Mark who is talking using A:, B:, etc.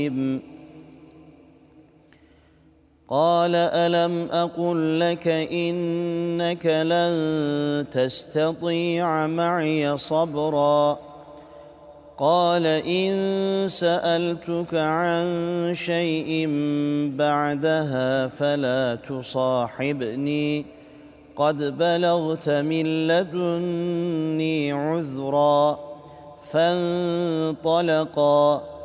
A: قال ألم أقل لك إنك لن تستطيع معي صبرا قال إن سألتك عن شيء بعدها فلا تصاحبني قد بلغت من لدني عذرا فانطلقا